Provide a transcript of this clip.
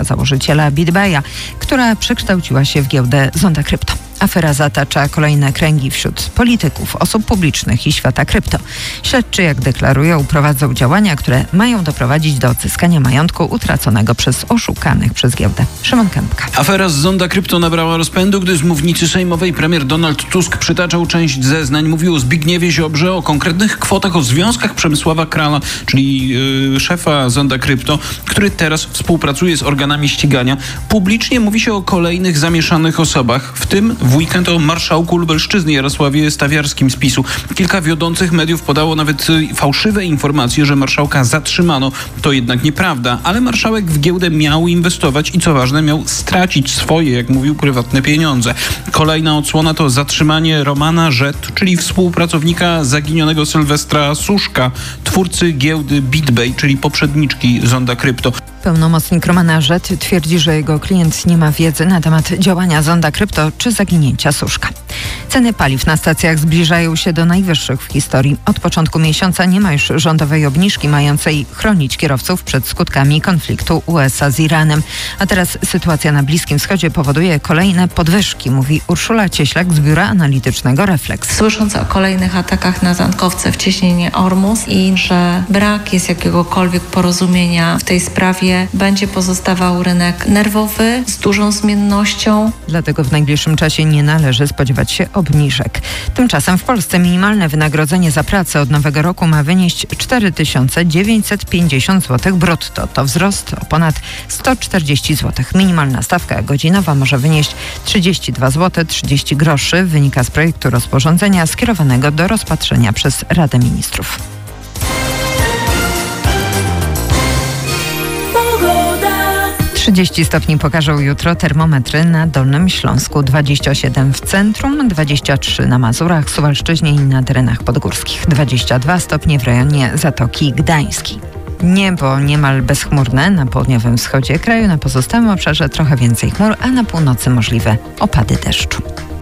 spółka założyciela BitBaya, która przekształciła się w giełdę Zonda Krypto. Afera zatacza kolejne kręgi wśród polityków, osób publicznych i świata krypto. Śledczy, jak deklarują, prowadzą działania, które mają doprowadzić do odzyskania majątku utraconego przez oszukanych przez giełdę. Szymon Kępka. Afera z Zonda Krypto nabrała rozpędu, gdy z mównicy sejmowej premier Donald Tusk przytaczał część zeznań. Mówił o Zbigniewie Ziobrze, o konkretnych kwotach, o związkach Przemysława Krala, czyli szefa Zonda Krypto, który teraz współpracuje z organami ścigania. Publicznie mówi się o kolejnych zamieszanych osobach, w tym w weekend o marszałku Lubelszczyzny Jarosławie Stawiarskim z PiS-u. Kilka wiodących mediów podało nawet fałszywe informacje, że marszałka zatrzymano. To jednak nieprawda, ale marszałek w giełdę miał inwestować i co ważne, miał stracić swoje, jak mówił, prywatne pieniądze. Kolejna odsłona to zatrzymanie Romana Rzet, czyli współpracownika zaginionego Sylwestra Suszka, twórcy giełdy BitBay, czyli poprzedniczki Zonda Krypto. Pełnomocnik Romana Rzet twierdzi, że jego klient nie ma wiedzy na temat działania Zonda Krypto czy zaginięcia Suszka. Ceny paliw na stacjach zbliżają się do najwyższych w historii. Od początku miesiąca nie ma już rządowej obniżki mającej chronić kierowców przed skutkami konfliktu USA z Iranem. A teraz sytuacja na Bliskim Wschodzie powoduje kolejne podwyżki, mówi Urszula Cieślak z biura analitycznego Reflex. Słysząc o kolejnych atakach na tankowce w cieśninie Ormus i że brak jest jakiegokolwiek porozumienia w tej sprawie, będzie pozostawał rynek nerwowy z dużą zmiennością. Dlatego w najbliższym czasie nie należy spodziewać się obniżek. Tymczasem w Polsce minimalne wynagrodzenie za pracę od nowego roku ma wynieść 4950 zł brutto. To wzrost o ponad 140 zł. Minimalna stawka godzinowa może wynieść 32 zł 30 groszy. Wynika z projektu rozporządzenia skierowanego do rozpatrzenia przez Radę Ministrów. 30 stopni pokażą jutro termometry na Dolnym Śląsku, 27 w centrum, 23 na Mazurach, Suwalszczyźnie i na terenach podgórskich, 22 stopnie w rejonie Zatoki Gdańskiej. Niebo niemal bezchmurne na południowym wschodzie kraju, na pozostałym obszarze trochę więcej chmur, a na północy możliwe opady deszczu.